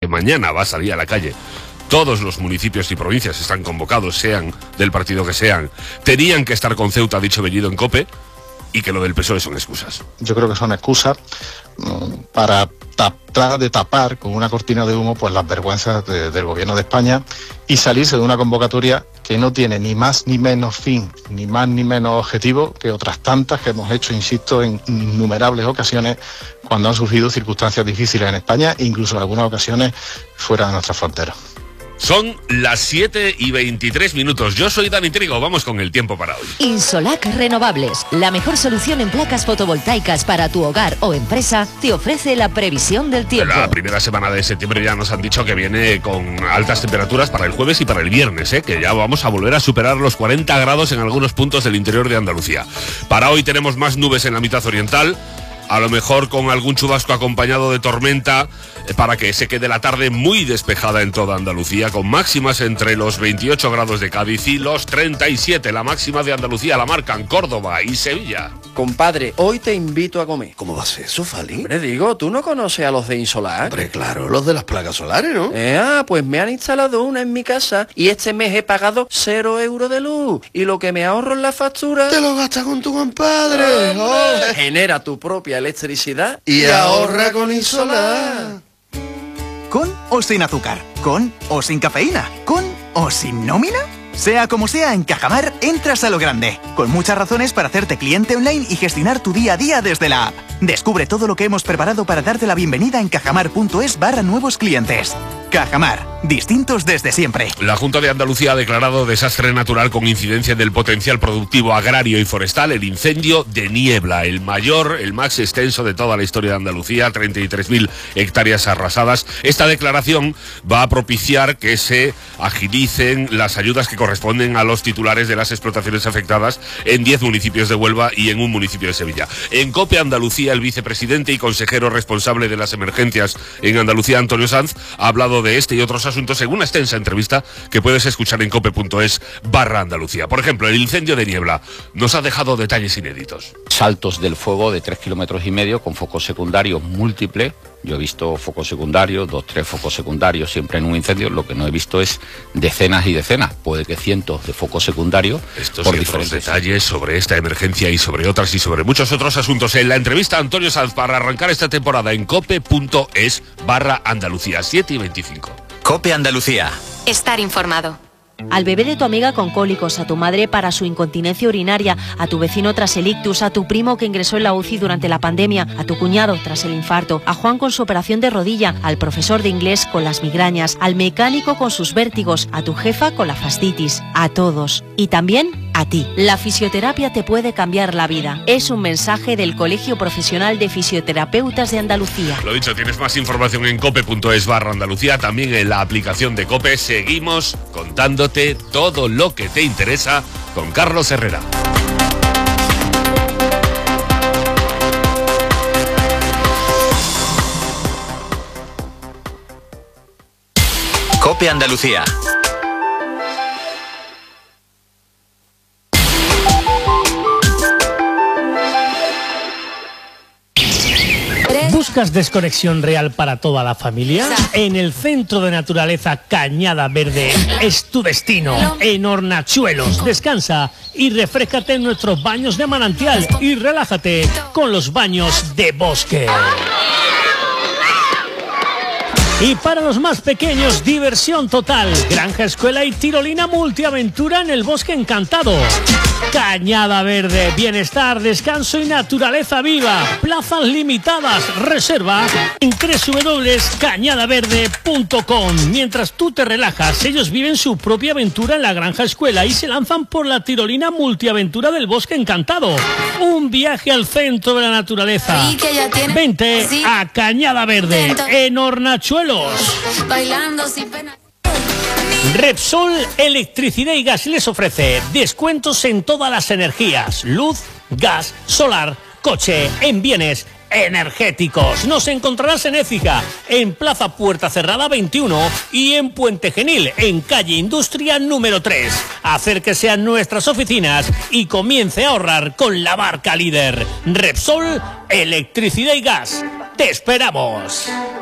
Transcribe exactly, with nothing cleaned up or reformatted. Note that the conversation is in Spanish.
mañana va a salir a la calle. Todos los municipios y provincias están convocados, sean del partido que sean. Tenían que estar con Ceuta, dicho Bellido, en COPE, y que lo del P S O E son excusas. Yo creo que son excusas um, para tratar de tapar con una cortina de humo pues las vergüenzas de, del gobierno de España y salirse de una convocatoria que no tiene ni más ni menos fin, ni más ni menos objetivo que otras tantas que hemos hecho, insisto, en innumerables ocasiones cuando han surgido circunstancias difíciles en España e incluso en algunas ocasiones fuera de nuestras fronteras. Son las siete y veintitrés minutos. Yo soy Dani Trigo. Vamos con el tiempo para hoy. Insolac Renovables, la mejor solución en placas fotovoltaicas para tu hogar o empresa, te ofrece la previsión del tiempo. La primera semana de septiembre ya nos han dicho que viene con altas temperaturas para el jueves y para el viernes, ¿eh? Que ya vamos a volver a superar los cuarenta grados en algunos puntos del interior de Andalucía. Para hoy tenemos más nubes en la mitad oriental, a lo mejor con algún chubasco acompañado de tormenta, eh, para que se quede la tarde muy despejada en toda Andalucía, con máximas entre los veintiocho grados de Cádiz y los treinta y siete. La máxima de Andalucía la marcan Córdoba y Sevilla. Compadre, hoy te invito a comer. ¿Cómo va a ser eso, Fali? Hombre, digo, ¿tú no conoces a los de Insolac? Hombre, claro, los de las placas solares, ¿no? Eh, ah, pues me han instalado una en mi casa y este mes he pagado cero euros de luz. Y lo que me ahorro en la factura... ¡Te lo gastas con tu compadre! Oh. Genera tu propia electricidad y, y ahorra con Insolac. ¿Con o sin azúcar? ¿Con o sin cafeína? ¿Con o sin nómina? Sea como sea, en Cajamar entras a lo grande, con muchas razones para hacerte cliente online y gestionar tu día a día desde la app. Descubre todo lo que hemos preparado para darte la bienvenida en cajamar.es barra nuevos clientes. Cajamar, distintos desde siempre. La Junta de Andalucía ha declarado desastre natural con incidencia del potencial productivo agrario y forestal el incendio de Niebla, el mayor, el más extenso de toda la historia de Andalucía, treinta y tres mil hectáreas arrasadas. Esta declaración va a propiciar que se agilicen las ayudas que corresponden a los titulares de las explotaciones afectadas en diez municipios de Huelva y en un municipio de Sevilla. En COPE Andalucía, el vicepresidente y consejero responsable de las emergencias en Andalucía, Antonio Sanz, ha hablado de este y otros asuntos en una extensa entrevista que puedes escuchar en cope.es barra Andalucía. Por ejemplo, el incendio de Niebla nos ha dejado detalles inéditos. Saltos del fuego de tres kilómetros y medio con focos secundarios múltiples. Yo he visto focos secundarios, dos, tres focos secundarios siempre en un incendio. Lo que no he visto es decenas y decenas, puede que cientos de focos secundarios. Estos por y diferentes otros detalles sobre esta emergencia y sobre otras y sobre muchos otros asuntos en la entrevista a Antonio Sanz para arrancar esta temporada en cope.es barra Andalucía, siete y veinticinco. COPE Andalucía. Estar informado. Al bebé de tu amiga con cólicos, a tu madre para su incontinencia urinaria, a tu vecino tras el ictus, a tu primo que ingresó en la U C I durante la pandemia, a tu cuñado tras el infarto, a Juan con su operación de rodilla, al profesor de inglés con las migrañas, al mecánico con sus vértigos, a tu jefa con la fascitis, a todos. Y también a ti. La fisioterapia te puede cambiar la vida. Es un mensaje del Colegio Profesional de Fisioterapeutas de Andalucía. Lo dicho, tienes más información en cope.es barra Andalucía, también en la aplicación de COPE. Seguimos contándote todo lo que te interesa con Carlos Herrera. COPE Andalucía. ¿Buscas desconexión real para toda la familia? En el Centro de Naturaleza Cañada Verde es tu destino. En Hornachuelos, descansa y refréscate en nuestros baños de manantial y relájate con los baños de bosque. Y para los más pequeños, diversión total. Granja, escuela y tirolina multiaventura en el Bosque Encantado. Cañada Verde, bienestar, descanso y naturaleza viva. Plazas limitadas, reserva en doble u doble u doble u punto cañada verde punto com. Mientras tú te relajas, ellos viven su propia aventura en la Granja Escuela y se lanzan por la tirolina multiaventura del Bosque Encantado. Un viaje al centro de la naturaleza. Vente a Cañada Verde, en Hornachuelos. Bailando sin pena. Repsol Electricidad y Gas les ofrece descuentos en todas las energías, luz, gas, solar, coche, en bienes energéticos. Nos encontrarás en Écija, en Plaza Puerta Cerrada veintiuno y en Puente Genil, en calle Industria número tres. Acérquese a nuestras oficinas y comience a ahorrar con la marca líder. Repsol Electricidad y Gas. ¡Te esperamos!